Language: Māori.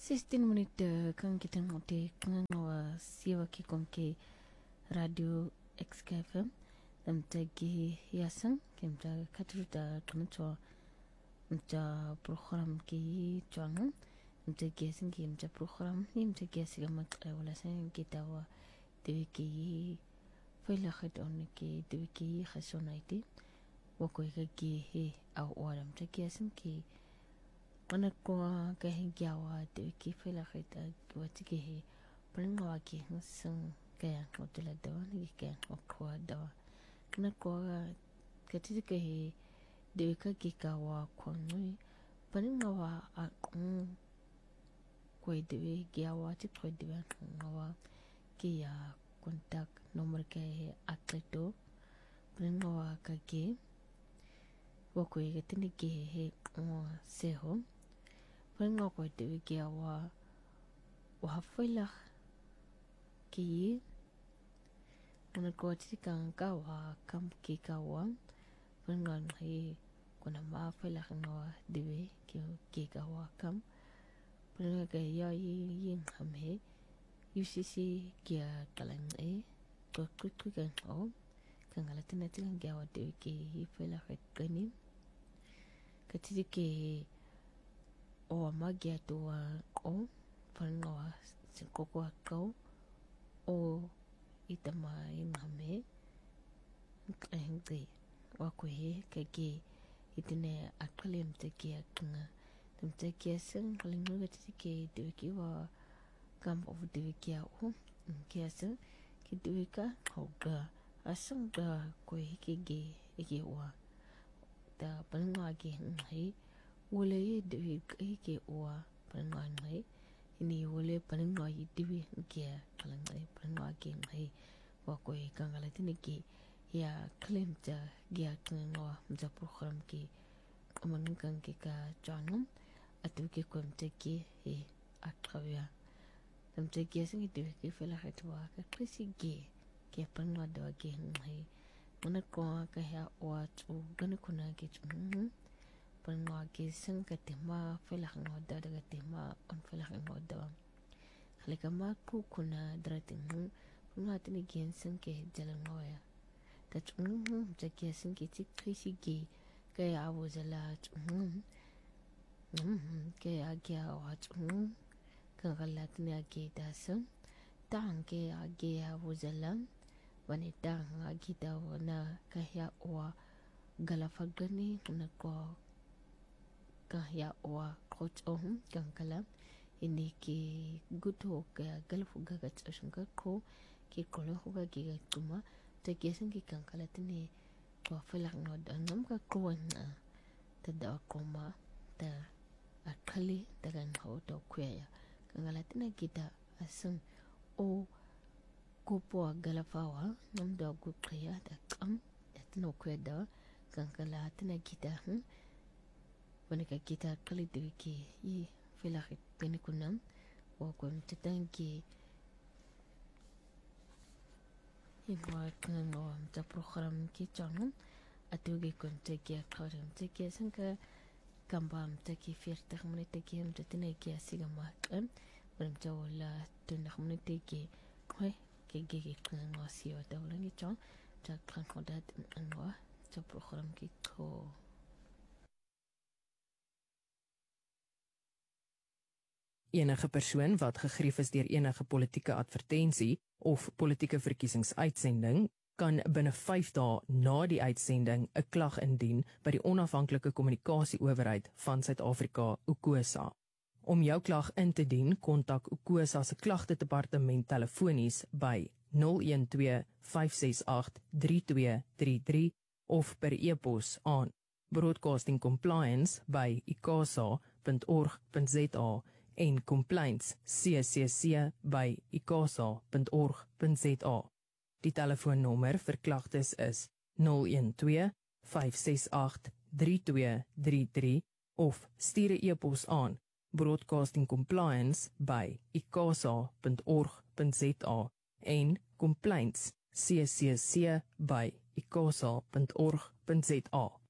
16 minute kan kita ngote kan siwa ki konke radio XKFM dam tagi yasan kemta katruda kancho mta program ki chang mta yasan ki mta program ni mta yasiga mat wala san kita wa dewiki fela khat on ki dewiki khasonaiti wa ko ki he au waram mta yasan ki ana ko ka hingiawa de ki fela khita wati ki he pringa ki sang ka hotela do ni ka ko do ana ko ka ti ki he de ka ki ka wa ko ni pringa wa a ko de ki awa ti ko de wa ki ya kontak nomor ka he atleto pringa wa ka ki wa ko ye tini ki he seho Pringa ko te wiki awa whawhaila ki Kuna ko titikang ka wa kam ki ka wa Pringa nhi kuna mawhaila ngawa dewe ki ka wa kam Pringa ka ya yin ham he UCC kia kalang Ko kutku kan o Kangala tina tikang kia wa dewe ki whaila kani Ka titiki o magia tua o whangawa koko akau o itama ingame ngahingti wako he kage itine akali mteki akanga mteki asang kalinga tiki duwiki wa kam of duwiki o kiasa ki duwika hoga asang da ko hikige ige wa da palingwa ge ngai wole ye dewi ke oa panwa ngai ini wole panwa yi dewi ke kalangai panwa ke ngai wa ko e kangala tini ke ya claim ta ya tno mza program ke amang kan ke ka janum atu ke kom te ke e atravia tam te ke sing dewi ke fela hatwa ka krisi ke panwa do ke ngai mana ko ka ya o tu gana kuna ke Pernah kisah ketema felah ngoda daga tema on felah ngoda. Halika maku kuna dratingu pernah tini kiensen ke jalan ngoya. Tachungu jakiasen ke tikrisi ge kaya awu zala kaya agia wachungu kagalat ni agi dasam tang ke agi awu zala wanita agi dawana kaya wa galafagani kuna ko kahya wa coach kang kalam ini ki guto ka galfu gaga tsashunga ko ki kolo huga giga tuma ta gesan ki kang kalatini ko felang no danam ka ko na ta da koma ta akali daga ho to kwaya kang kalatina kita asan o kupo galafawa nam da gukaya da kam etno kweda kang kalatina kita Wanaka kita kali dewiki I filakit pinikunam wakon tatangi Iwa kano ta program ki chanum atugi kon teki akarim teki sangka kambam teki 40 menit teki am tatineki asigama wan jawla tunak menit teki ke gigi kano sio dawlangi chang ta kankodat anwa ta program ki ko Enige persoon wat gegrief is deur enige politieke advertensie of politieke verkiesingsuitsending kan binne 5 dae na die uitsending 'n klag indien by die onafhanklike kommunikasieowerheid van Suid-Afrika, UKOSA. Om jou klag in te dien, kontak UKOSA se klagtedepartement telefonies by 012 568 3233 of per e-pos aan broadcastingcompliance@icasa.org.za en complaints@icasa.org.za. Die telefoonnommer vir klagtes is 012 568 3233 of stuur 'n e-pos aan broadcastingcompliance@icasa.org.za en complaints@icasa.org.za.